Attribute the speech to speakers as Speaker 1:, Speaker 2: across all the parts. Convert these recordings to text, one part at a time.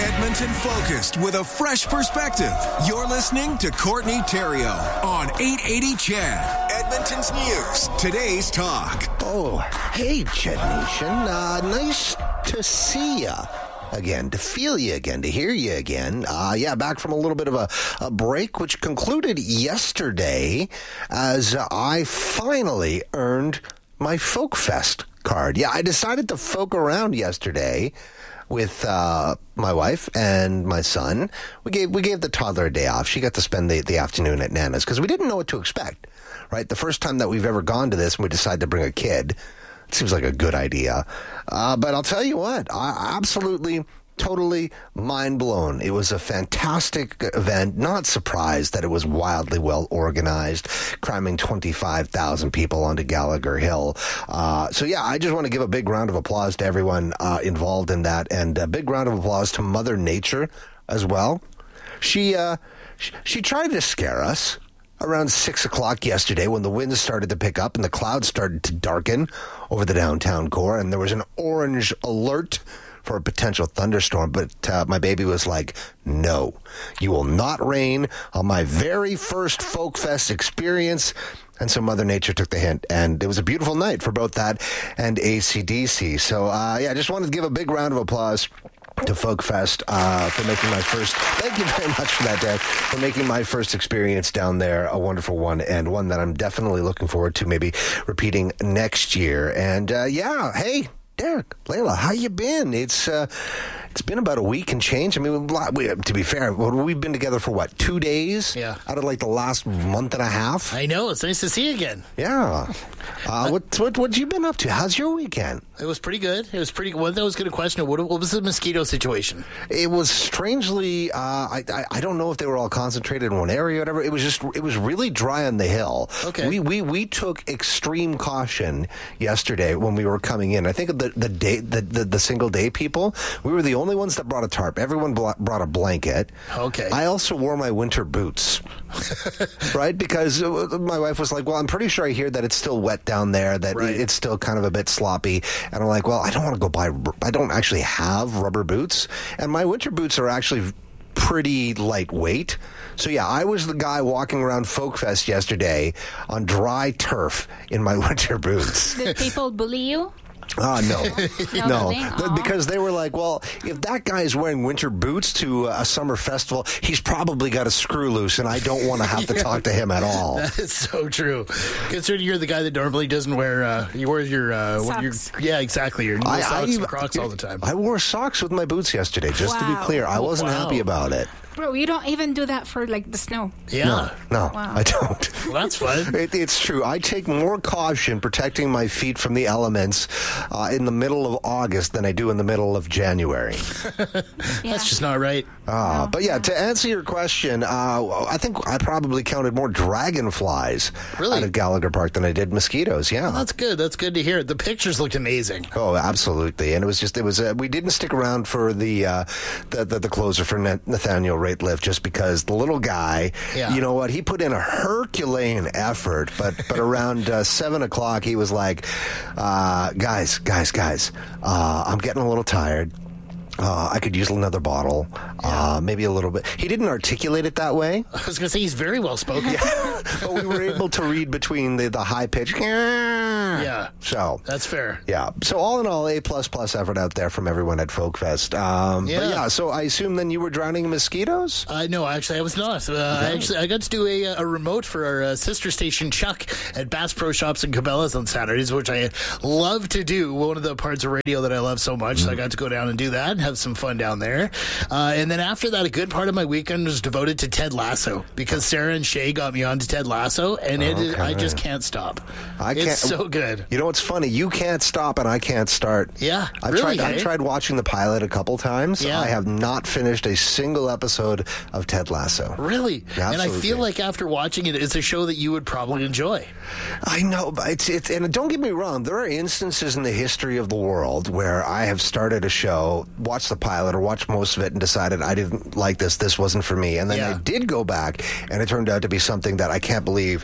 Speaker 1: Edmonton focused with a fresh perspective. You're listening to Courtney Theriault on 880 CHED, Edmonton's News, today's talk.
Speaker 2: Oh, hey, CHED Nation. Nice to see ya again, to feel you again, to hear you again. Back from a little bit of a break, which concluded yesterday as I finally earned my Folk Fest card. Yeah, I decided to folk around yesterday with my wife and my son. We gave the toddler a day off. She got to spend the afternoon at Nana's because we didn't know what to expect, right? The first time that we've ever gone to this and we decided to bring a kid, it seems like a good idea. But I'll tell you what, I absolutely, totally mind blown. It was a fantastic event. Not surprised that it was wildly well organized, cramming 25,000 people onto Gallagher Hill. I just want to give a big round of applause to everyone involved in that, and a big round of applause to Mother Nature as well. She tried to scare us around 6 o'clock yesterday when the winds started to pick up and the clouds started to darken over the downtown core, and there was an orange alert for a potential thunderstorm, but my baby was like, no, you will not rain on my very first Folk Fest experience. And so Mother Nature took the hint, and it was a beautiful night for both that and AC/DC. So, I just wanted to give a big round of applause to Folk Fest for making my first, thank you very much for that, Derek, for making my first experience down there a wonderful one, and one that I'm definitely looking forward to maybe repeating next year. And hey, Derek, Layla, how you been? It's been about a week and change. I mean, to be fair, we've been together for 2 days?
Speaker 3: Yeah.
Speaker 2: Out of like the last month and a half?
Speaker 3: I know. It's nice to see you again.
Speaker 2: Yeah. What you been up to? How's your weekend?
Speaker 3: It was pretty good. It was pretty good. One I was going to question, what was the mosquito situation?
Speaker 2: It was strangely, I don't know if they were all concentrated in one area or whatever. It was really dry on the hill.
Speaker 3: Okay.
Speaker 2: We took extreme caution yesterday when we were coming in. I think of the single day people, we were the only ones that brought a tarp. Everyone brought a blanket.
Speaker 3: Okay.
Speaker 2: I also wore my winter boots, right? Because my wife was like, well, I'm pretty sure I hear that it's still wet down there, that it's still kind of a bit sloppy. And I'm like, well, I don't want to go buy, I don't actually have rubber boots. And my winter boots are actually pretty lightweight. So yeah, I was the guy walking around Folk Fest yesterday on dry turf in my winter boots.
Speaker 4: Did people bully you?
Speaker 2: No. Because they were like, well, if that guy is wearing winter boots to a summer festival, he's probably got a screw loose, and I don't want to have to talk to him at all.
Speaker 3: That is so true. Considering you're the guy that normally doesn't wear, you wear your,
Speaker 4: socks.
Speaker 3: Yeah, exactly. Your socks and Crocs all the time.
Speaker 2: I wore socks with my boots yesterday, just to be clear. I wasn't happy about it.
Speaker 4: Bro, you don't even do that for like the snow.
Speaker 3: Yeah.
Speaker 2: No,
Speaker 4: Wow.
Speaker 2: I don't.
Speaker 3: Well, that's fun.
Speaker 2: It's true. I take more caution protecting my feet from the elements in the middle of August than I do in the middle of January.
Speaker 3: That's just not right.
Speaker 2: But yeah, to answer your question, I think I probably counted more dragonflies out of Gallagher Park than I did mosquitoes. Yeah.
Speaker 3: Well, that's good. That's good to hear. The pictures looked amazing.
Speaker 2: Oh, absolutely. And we didn't stick around for the closer for Nathaniel Rateliff just because the little guy, you know what, he put in a Herculean effort, but around 7 o'clock he was like, guys, I'm getting a little tired. I could use another bottle, maybe a little bit. He didn't articulate it that way.
Speaker 3: I was going to say he's very well spoken.
Speaker 2: Yeah. But we were able to read between the high pitch.
Speaker 3: Yeah.
Speaker 2: So
Speaker 3: that's fair.
Speaker 2: Yeah. So all in all, A++ effort out there from everyone at Folk Fest. But yeah, so I assume then you were drowning in mosquitoes?
Speaker 3: No, actually I was not. I got to do a remote for our sister station Chuck at Bass Pro Shops and Cabela's on Saturdays, which I love to do. One of the parts of radio that I love so much. So I got to go down and do that and have some fun down there. And then after that, a good part of my weekend was devoted to Ted Lasso because Sarah and Shay got me on to Ted Lasso, and I just can't stop. It's so good.
Speaker 2: You know what's funny? You can't stop and I can't start.
Speaker 3: Yeah,
Speaker 2: I've tried watching the pilot a couple times.
Speaker 3: Yeah.
Speaker 2: I have not finished a single episode of Ted Lasso.
Speaker 3: Really?
Speaker 2: Absolutely.
Speaker 3: And I feel like after watching it, it's a show that you would probably enjoy.
Speaker 2: I know, but it's and don't get me wrong, there are instances in the history of the world where I have started a show, watched the pilot or watched most of it and decided I didn't like this wasn't for me. And then I did go back and it turned out to be something that I can't believe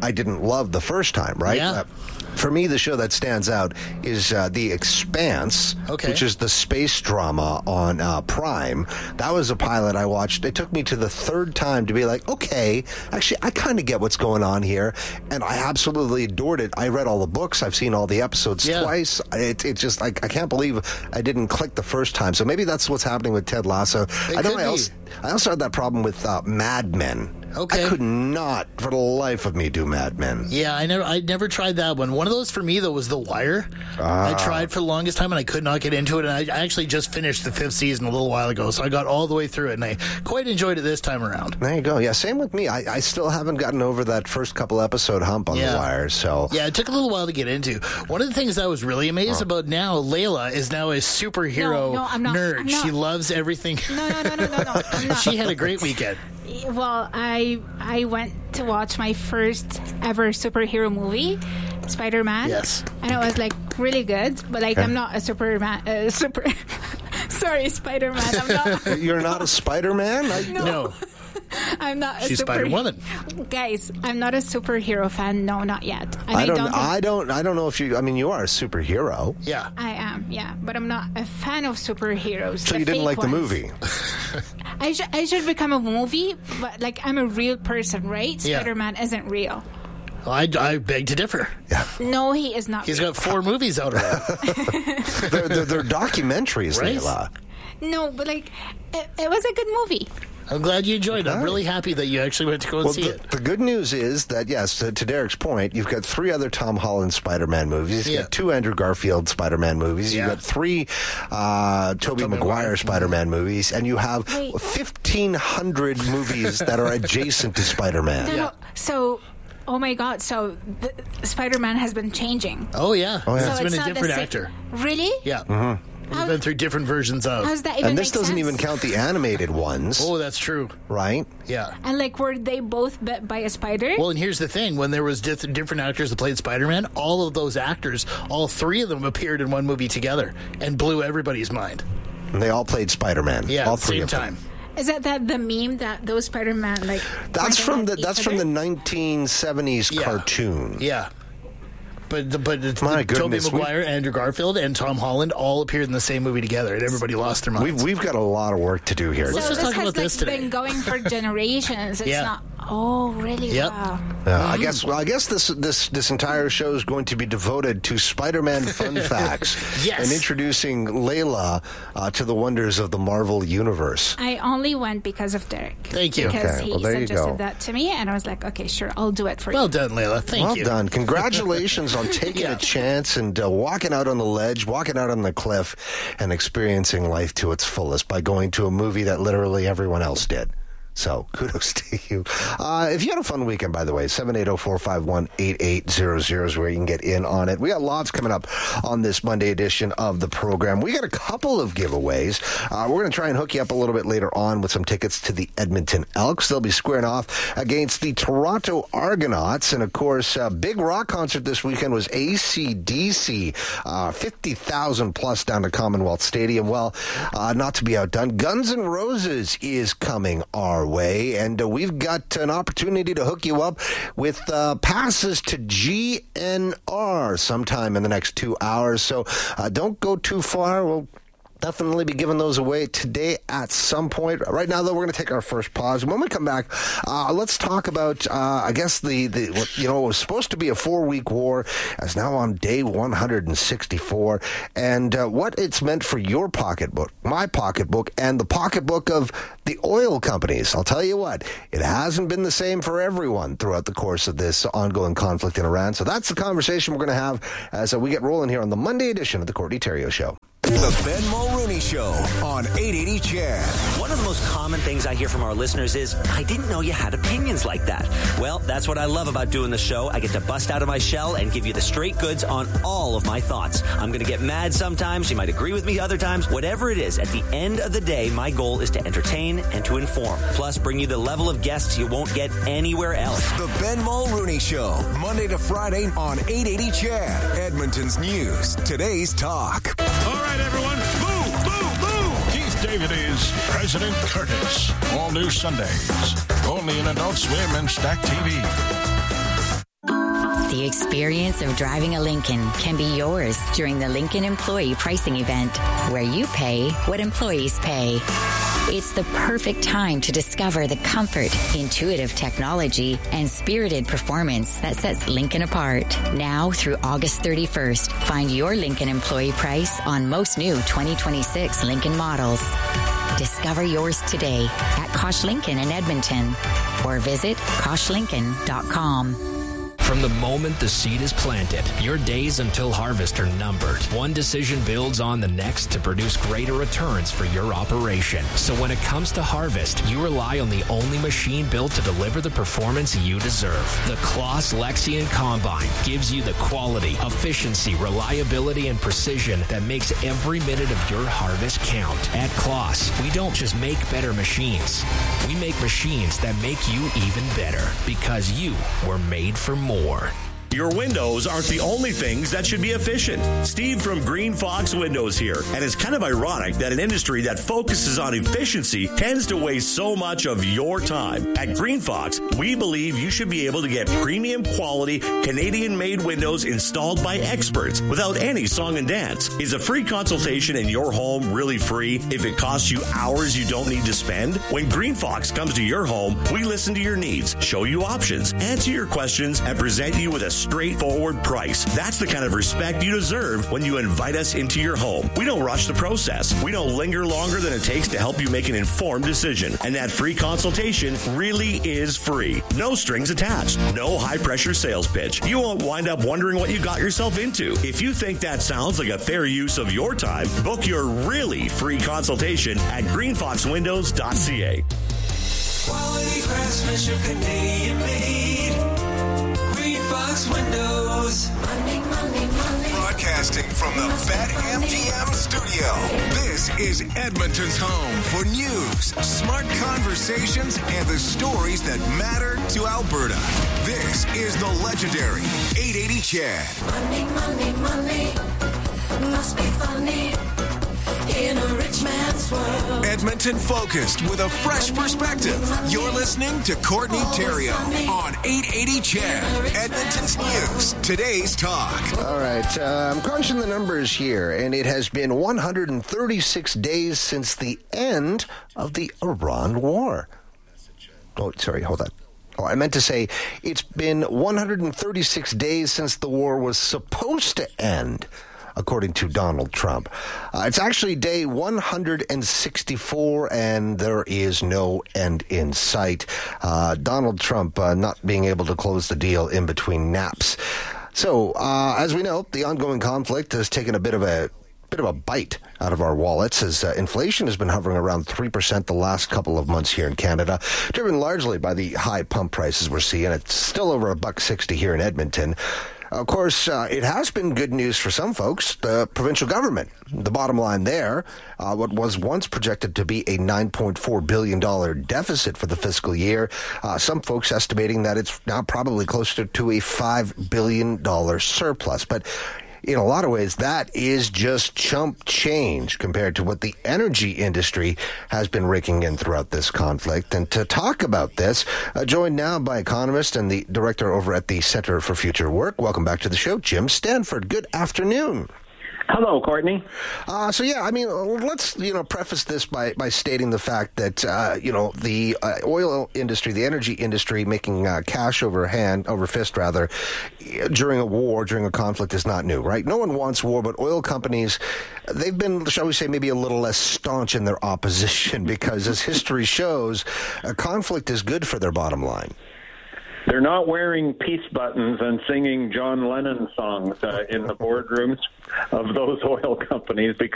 Speaker 2: I didn't love the first time, right?
Speaker 3: Yeah.
Speaker 2: For me, the show that stands out is The Expanse, which is the space drama on Prime. That was a pilot I watched. It took me to the third time to be like, okay, actually, I kind of get what's going on here, and I absolutely adored it. I read all the books. I've seen all the episodes twice. It's just like, I can't believe I didn't click the first time. So maybe that's what's happening with Ted Lasso. I also had that problem with Mad Men.
Speaker 3: Okay.
Speaker 2: I could not, for the life of me, do Mad Men.
Speaker 3: Yeah, I never tried that one. One of those for me, though, was The Wire. I tried for the longest time, and I could not get into it. And I actually just finished the 5th season a little while ago, so I got all the way through it, and I quite enjoyed it this time around.
Speaker 2: There you go. Yeah, same with me. I still haven't gotten over that first couple episode hump on The Wire. So
Speaker 3: yeah, it took a little while to get into. One of the things I was really amazed about now, Layla is now a superhero nerd.
Speaker 4: I'm not.
Speaker 3: She loves everything.
Speaker 4: No. I'm not.
Speaker 3: She had a great weekend.
Speaker 4: Well, I went to watch my first ever superhero movie, Spider-Man.
Speaker 3: Yes.
Speaker 4: And it was like really good, but like I'm not a Spider-Man. I'm not.
Speaker 2: You're not a Spider-Man?
Speaker 3: No.
Speaker 4: I'm not a
Speaker 3: She's Spider-Woman.
Speaker 4: Guys, I'm not a superhero fan. No, not yet. And
Speaker 2: I don't know if you. I mean, you are a superhero.
Speaker 3: Yeah,
Speaker 4: I am. Yeah, but I'm not a fan of superheroes.
Speaker 2: So you didn't like the movie?
Speaker 4: I should become a movie, but like I'm a real person, right?
Speaker 3: Yeah.
Speaker 4: Spider-Man isn't real.
Speaker 3: Well, I beg to differ.
Speaker 2: Yeah.
Speaker 4: No, he is not.
Speaker 3: He's
Speaker 4: real.
Speaker 3: got 4 movies out already.
Speaker 2: they're documentaries,
Speaker 3: Right?
Speaker 2: Layla.
Speaker 4: No, but like it was a good movie.
Speaker 3: I'm glad you enjoyed it. I'm really happy that you actually went to go and see it.
Speaker 2: The good news is that, yes, to Derek's point, you've got 3 other Tom Holland Spider-Man movies. You've got 2 Andrew Garfield Spider-Man movies. You've got 3 Tobey Maguire Spider-Man movies. And you have 1,500 movies that are adjacent to Spider-Man.
Speaker 4: No. So, oh my God. So Spider-Man has been changing.
Speaker 3: Oh, yeah.
Speaker 2: Oh, yeah.
Speaker 3: It's
Speaker 4: So
Speaker 3: been
Speaker 4: it's
Speaker 3: a
Speaker 4: not the
Speaker 3: different
Speaker 4: same-
Speaker 3: actor.
Speaker 4: Really?
Speaker 3: Yeah.
Speaker 2: Mm-hmm.
Speaker 3: We've been through different versions of.
Speaker 4: How's that even
Speaker 2: And this
Speaker 4: make
Speaker 2: doesn't
Speaker 4: sense?
Speaker 2: even count the animated ones,
Speaker 3: Oh, that's true.
Speaker 2: right?
Speaker 3: Yeah.
Speaker 4: And like, were they both bit by a spider?
Speaker 3: Well, and here's the thing. When there was different actors that played Spider-Man, all of those actors, all 3 of them appeared in one movie together and blew everybody's mind.
Speaker 2: And they all played Spider-Man.
Speaker 3: Yeah,
Speaker 2: all
Speaker 3: at the
Speaker 2: 3
Speaker 3: same
Speaker 2: of them.
Speaker 3: time.
Speaker 4: Is that the meme that those Spider-Man like?
Speaker 2: That's from the
Speaker 4: pointed at each other?
Speaker 2: 1970s
Speaker 3: Yeah.
Speaker 2: cartoon.
Speaker 3: Yeah. But
Speaker 2: My
Speaker 3: Tobey
Speaker 2: goodness,
Speaker 3: Maguire, Andrew Garfield, and Tom Holland all appeared in the same movie together, and everybody lost their minds.
Speaker 2: We've got a lot of work to do here.
Speaker 3: Let's
Speaker 4: So
Speaker 3: just
Speaker 4: this
Speaker 3: talk
Speaker 4: has
Speaker 3: about this today.
Speaker 4: been going for generations. It's
Speaker 3: Yeah.
Speaker 4: not. Oh, really?
Speaker 3: Yep.
Speaker 4: Wow.
Speaker 2: I guess this entire show is going to be devoted to Spider-Man fun facts
Speaker 3: Yes.
Speaker 2: and introducing Layla to the wonders of the Marvel Universe.
Speaker 4: I only went because of Derek.
Speaker 3: Thank you.
Speaker 4: Because
Speaker 2: Okay,
Speaker 4: he
Speaker 2: well, there you
Speaker 4: suggested
Speaker 2: go.
Speaker 4: that to me, and I was like, okay, sure, I'll do it for
Speaker 3: Well
Speaker 4: you.
Speaker 3: done, Layla. Thank
Speaker 2: Well
Speaker 3: you.
Speaker 2: done. Congratulations on taking
Speaker 3: Yeah.
Speaker 2: a chance and walking out on the ledge, walking out on the cliff, and experiencing life to its fullest by going to a movie that literally everyone else did. So kudos to you. If you had a fun weekend, by the way, 780-451-8800 is where you can get in on it. We got lots coming up on this Monday edition of the program. We got a couple of giveaways. We're going to try and hook you up a little bit later on with some tickets to the Edmonton Elks. They'll be squaring off against the Toronto Argonauts. And, of course, big rock concert this weekend was AC/DC, 50,000 plus down to Commonwealth Stadium. Well, not to be outdone, Guns N' Roses is coming our way, and we've got an opportunity to hook you up with passes to GNR sometime in the next 2 hours. So don't go too far. We'll definitely be giving those away today at some point. Right now, though, we're going to take our first pause. When we come back, let's talk about, I guess, it was supposed to be a 4-week war, is now on day 164, and what it's meant for your pocketbook, my pocketbook, and the pocketbook of the oil companies. I'll tell you what, it hasn't been the same for everyone throughout the course of this ongoing conflict in Iran. So that's the conversation we're going to have as we get rolling here on the Monday edition of the Courtney Theriault Show.
Speaker 1: The Ben Mulrooney Show on 880 CHED.
Speaker 5: One of the most common things I hear from our listeners is, I didn't know you had opinions like that. Well, that's what I love about doing the show. I get to bust out of my shell and give you the straight goods on all of my thoughts. I'm going to get mad sometimes. You might agree with me other times. Whatever it is, at the end of the day, my goal is to entertain and to inform. Plus, bring you the level of guests you won't get anywhere else.
Speaker 1: The Ben Mulrooney Show, Monday to Friday on 880 CHED, Edmonton's news, today's talk.
Speaker 6: All right, everyone. Boo, boo, boo. Keith David is President Curtis. All new Sundays. Only in Adult Swim and Stack TV.
Speaker 7: The experience of driving a Lincoln can be yours during the Lincoln Employee Pricing Event, where you pay what employees pay. It's the perfect time to discover the comfort, intuitive technology, and spirited performance that sets Lincoln apart. Now through August 31st, find your Lincoln employee price on most new 2026 Lincoln models. Discover yours today at Kosh Lincoln in Edmonton or visit KoshLincoln.com.
Speaker 8: From the moment the seed is planted, your days until harvest are numbered. One decision builds on the next to produce greater returns for your operation. So when it comes to harvest, you rely on the only machine built to deliver the performance you deserve. The Claas Lexion Combine gives you the quality, efficiency, reliability, and precision that makes every minute of your harvest count. At Claas, we don't just make better machines. We make machines that make you even better because you were made for more.
Speaker 9: Your windows aren't the only things that should be efficient. Steve from Green Fox Windows here. And it's kind of ironic that an industry that focuses on efficiency tends to waste so much of your time. At Green Fox, we believe you should be able to get premium quality Canadian-made windows installed by experts without any song and dance. Is a free consultation in your home really free if it costs you hours you don't need to spend? When Green Fox comes to your home, we listen to your needs, show you options, answer your questions, and present you with a straightforward price. That's the kind of respect you deserve when you invite us into your home. We don't rush the process. We don't linger longer than it takes to help you make an informed decision. And that free consultation really is free. No strings attached. No high-pressure sales pitch. You won't wind up wondering what you got yourself into. If you think that sounds like a fair use of your time, book your really free consultation at greenfoxwindows.ca.
Speaker 10: Quality craftsmanship, Canadian made. Green Fox Windows. Money, money, money.
Speaker 1: Broadcasting from the BetMGM studio. This is Edmonton's home for news, smart conversations, and the stories that matter to Alberta. This is the legendary 880 Chad.
Speaker 10: Money, money, money. Must be funny. In a rich man's world.
Speaker 1: Edmonton focused with a fresh perspective. You're listening to Courtney Theriault on 880 Chad, Edmonton's news. Today's talk.
Speaker 2: All right, I'm crunching the numbers here, and it has been 136 days since the end of the Iran war. Oh, sorry, hold on. Oh, I meant to say it's been 136 days since the war was supposed to end, according to Donald Trump. It's actually day 164, and there is no end in sight. Donald Trump not being able to close the deal in between naps. So, as we know, the ongoing conflict has taken a bit of a bite out of our wallets as inflation has been hovering around 3% the last couple of months here in Canada, driven largely by the high pump prices we're seeing. It's still over $1.60 here in Edmonton. Of course, it has been good news for some folks, the provincial government. The bottom line there, what was once projected to be a $9.4 billion deficit for the fiscal year, some folks estimating that it's now probably closer to a $5 billion surplus. But in a lot of ways, that is just chump change compared to what the energy industry has been raking in throughout this conflict. And to talk about this, joined now by economist and the director over at the Center for Future Work. Welcome back to the show, Jim Stanford. Good afternoon.
Speaker 11: Hello, Courtney.
Speaker 2: Let's preface this by stating the fact that the oil industry, the energy industry, making cash over fist during a war, during a conflict is not new, right? No one wants war, but oil companies, they've been, shall we say, maybe a little less staunch in their opposition because, as history shows, a conflict is good for their bottom line.
Speaker 11: They're not wearing peace buttons and singing John Lennon songs in the boardrooms of those oil companies because